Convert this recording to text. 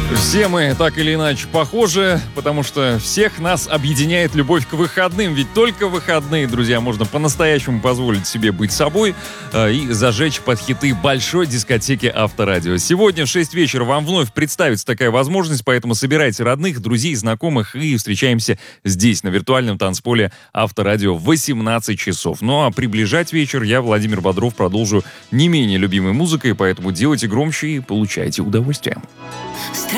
Все мы так или иначе похожи, потому что всех нас объединяет любовь к выходным. Ведь только в выходные, друзья, можно по-настоящему позволить себе быть собой и зажечь под хиты большой дискотеки Авторадио. Сегодня в 6 вечера вам вновь представится такая возможность, поэтому собирайте родных, друзей, знакомых и встречаемся здесь, на виртуальном танцполе Авторадио в 18 часов. Ну а приближать вечер я, Владимир Бодров, продолжу не менее любимой музыкой, поэтому делайте громче и получайте удовольствие.